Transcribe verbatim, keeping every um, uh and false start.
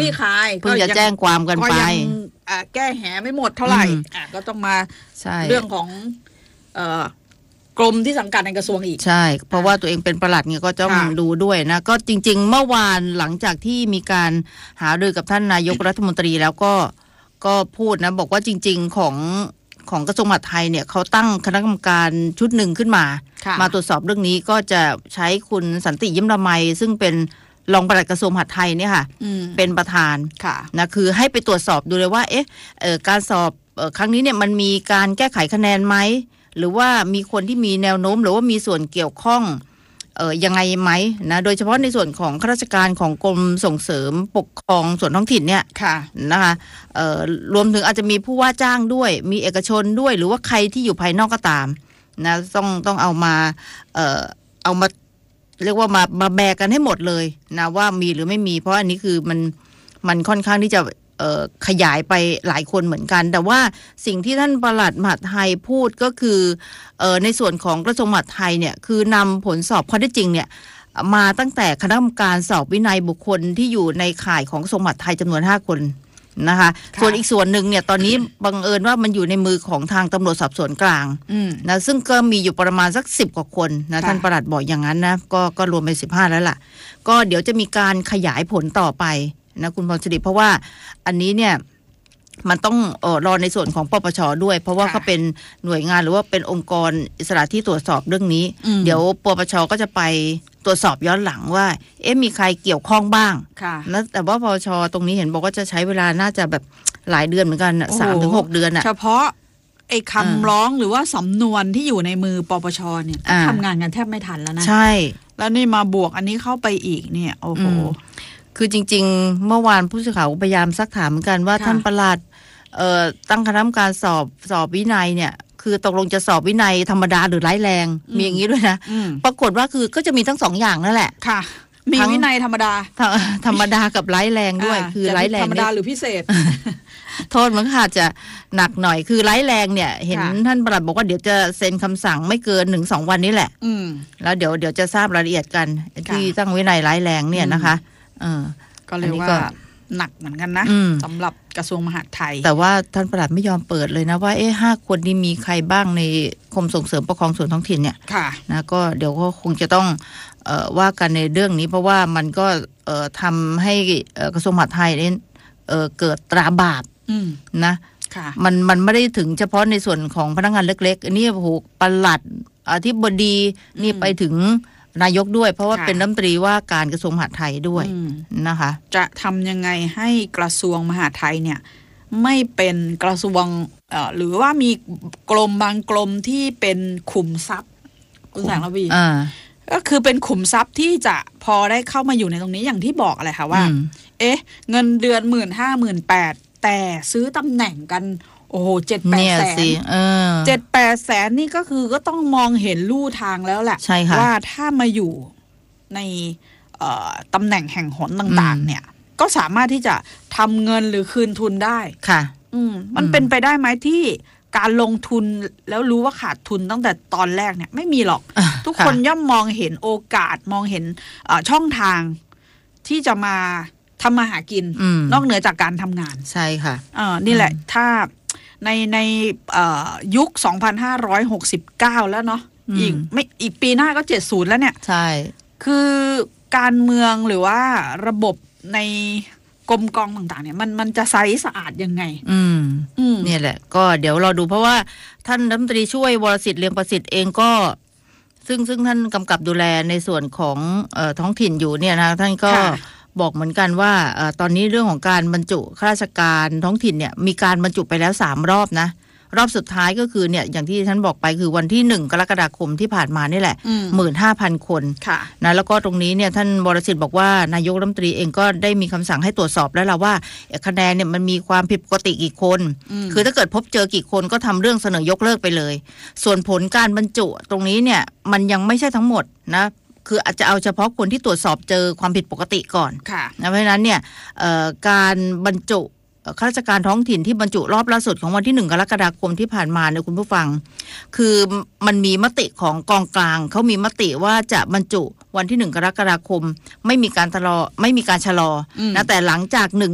ลี่คลายเพิ่งจะแจ้งความกันไปก็ยังแก้แหไม่หมดเท่าไหร่ก็ต้องมาเรื่องของกรมที่สังกัดในกระทรวงอีกใช่เพราะว่าตัวเองเป็นปลัดเนี่ยก็ต้องดูด้วยนะก็จริงๆเมื่อวานหลังจากที่มีการหารือกับท่านนายกรัฐมนตรีแล้วก็ก็พูดนะบอกว่าจริงๆของของกระทรวงมหาดไทยเนี่ยเขาตั้งคณะกรรมการชุดหนึ่งขึ้นมามาตรวจสอบเรื่องนี้ก็จะใช้คุณสันติยิ้มละไมซึ่งเป็นรองปลัดกระทรวงมหาดไทยเนี่ยค่ะเป็นประธานนะคือให้ไปตรวจสอบดูเลยว่าเอ๊ะเอ่อการสอบเอ่อครั้งนี้เนี่ยมันมีการแก้ไขคะแนนไหมหรือว่ามีคนที่มีแนวโน้มหรือว่ามีส่วนเกี่ยวข้องเอ่อยังไงไหมนะโดยเฉพาะในส่วนของข้าราชการของกรมส่งเสริมปกครองส่วนท้องถิ่นเนี่ยนะคะเอ่อรวมถึงอาจจะมีผู้ว่าจ้างด้วยมีเอกชนด้วยหรือว่าใครที่อยู่ภายนอกก็ตามนะต้องต้องเอามาเอ่อเอามาเรียกว่ามามาแบกกันให้หมดเลยนะว่ามีหรือไม่มีเพราะอันนี้คือมันมันค่อนข้างที่จะขยายไปหลายคนเหมือนกันแต่ว่าสิ่งที่ท่านปลัดมหาดไทยพูดก็คือเอ่อในส่วนของกระทรวงมหาดไทยเนี่ยคือนำผลสอบข้อเท็จจริงเนี่ยมาตั้งแต่คณะกรรมการสอบวินัยบุคคลที่อยู่ในข่ายของกระทรวงมหาดไทยจำนวนห้าคนนะคะส่วนอีกส่วนหนึ่งเนี่ยตอนนี้บังเอิญว่ามันอยู่ในมือของทางตำรวจสอบสวนกลางนะซึ่งก็มีอยู่ประมาณสักสิบกว่าคนนะท่านปลัดบอกอย่างนั้นนะก็ก็รวมเป็นสิบห้าแล้วล่ะก็เดี๋ยวจะมีการขยายผลต่อไปนะคุณพรสิริเพราะว่าอันนี้เนี่ยมันต้องเอ่อรอในส่วนของปปช.ด้วยเพราะว่าเขาเป็นหน่วยงานหรือว่าเป็นองค์กรอิสระที่ตรวจสอบเรื่องนี้เดี๋ยวปปช.ก็จะไปตรวจสอบย้อนหลังว่าเอ๊ะมีใครเกี่ยวข้องบ้างนะแต่ว่าปปช.ตรงนี้เห็นบอกว่าจะใช้เวลาน่าจะแบบหลายเดือนเหมือนกันสามถึงหกเดือนอ่ะเฉพาะไอ้คำร้องหรือว่าสำนวนที่อยู่ในมือปปช.เนี่ยทำงานกันแทบไม่ทันแล้วนะใช่แล้วนี่มาบวกอันนี้เข้าไปอีกเนี่ยโอ้โหคือจริงๆเมื่อวานผู้สื่อข่าวพยายามซักถามเหมือนกันว่าท่านปลัดเอ่อตั้งคณะกรรมการสอบสอบวินัยเนี่ยคือตกลงจะสอบวินัยธรรมดาหรือร้ายแรงมีอย่างนี้ด้วยนะปรากฏว่าคือก็จะมีทั้งสองอย่างนั่นแหละค่ะมีวินัยธรรมดาธรรมดากับร้ายแรงด้วยคือร้ายแรงธรรมดาหรือพิเศษโทษมันอาจจะหนักหน่อยคือร้ายแรงเนี่ยเห็นท่านปลัดบอกว่าเดี๋ยวจะเซ็นคำสั่งไม่เกินหนึ่งสองวันนี้แหละแล้วเดี๋ยวเดี๋ยวจะทราบรายละเอียดกันที่ตั้งวินัยร้ายแรงเนี่ยนะคะเออก็เรียกว่าหนักเหมือนกันนะสำหรับกระทรวงมหาดไทยแต่ว่าท่านปลัดไม่ยอมเปิดเลยนะว่าเอ๊ะห้าคนนี้มีใครบ้างในกรมส่งเสริมปกครองส่วนท้องถิ่นเนี่ยนะก็เดี๋ยวก็คงจะต้องเอ่อว่ากันในเรื่องนี้เพราะว่ามันก็เอ่อทำให้กระทรวงมหาดไทยเนี่ยเอ่อเกิดตราบาปนะมันมันไม่ได้ถึงเฉพาะในส่วนของพนักงานเล็กๆอันนี้โอ้โหปลัดอธิบดีนี่ไปถึงนายกด้วยเพราะว่าเป็นรัฐมนตรีว่าการกระทรวงมหาดไทยด้วยนะคะจะทำยังไงให้กระทรวงมหาดไทยเนี่ยไม่เป็นกระทรวงหรือว่ามีกรมบางกรมที่เป็นขุมทรัพย์คุณแสงระวีก็คือเป็นขุมทรัพย์ที่จะพอได้เข้ามาอยู่ในตรงนี้อย่างที่บอกอะไรค่ะว่าเอ๊ะเงินเดือนหมื่นห้าหมื่นแปดแต่ซื้อตำแหน่งกันโอ้โหเจ็ดแปดแสนเจ็ดแปดแสนนี่ก็คือก็ต้องมองเห็นลู่ทางแล้วแหละว่าถ้ามาอยู่ในตำแหน่งแห่งหนต่างๆเนี่ยก็สามารถที่จะทำเงินหรือคืนทุนได้ค่ะอืมมันเป็นไปได้ไหมที่การลงทุนแล้วรู้ว่าขาดทุนตั้งแต่ตอนแรกเนี่ยไม่มีหรอกทุกคนย่อมมองเห็นโอกาสมองเห็นช่องทางที่จะมาทำมาหากินนอกเหนือจากการทำงานใช่ค่ะเออนี่แหละถ้าในในยุคสองพันห้าร้อยหกสิบเก้าแล้วเนาะอีกไม่อีกปีหน้าก็เจ็ดสิบแล้วเนี่ยใช่คือการเมืองหรือว่าระบบในกรมกองต่างๆเนี่ยมันมันจะใสสะอาดยังไงอืมอืมเนี่ยแหละก็เดี๋ยวเราดูเพราะว่าท่านรัฐมนตรีช่วยวรสิทธิ์เลียงประสิทธิ์เองก็ซึ่งซึ่งท่านกำกับดูแลในส่วนของเอ่อท้องถิ่นอยู่เนี่ยนะท่านก็บอกเหมือนกันว่าเอ่อตอนนี้เรื่องของการบรรจุข้าราชการท้องถิ่นเนี่ยมีการบรรจุไปแล้วสามรอบนะรอบสุดท้ายก็คือเนี่ยอย่างที่ท่านบอกไปคือวันที่หนึ่งกรกฎาคมที่ผ่านมานี่แหละหมื่นห้าพันคนนะแล้วก็ตรงนี้เนี่ยท่านวรสิทธิ์บอกว่านายกรัฐมนตรีเองก็ได้มีคำสั่งให้ตรวจสอบแล้วล่ะว่าคะแนนเนี่ยมันมีความผิดปกติกี่คนคือถ้าเกิดพบเจอกี่คนก็ทำเรื่องเสนอยกเลิกไปเลยส่วนผลการบรรจุตรงนี้เนี่ยมันยังไม่ใช่ทั้งหมดนะคืออาจจะเอาเฉพาะคนที่ตรวจสอบเจอความผิดปกติก่อนนะเพราะฉะนั้นเนี่ยการบรรจุข้าราชการท้องถิ่นที่บรรจุรอบล่าสุดของวันที่หนึ่งกรกฎาคมที่ผ่านมาเนี่ยคุณผู้ฟังคือมันมีมติของกองกลางเขามีมติว่าจะบรรจุวันที่หนึ่งกรกฎาคมไม่มีการชะลอไม่มีการชะลอนะแต่หลังจากหนึ่ง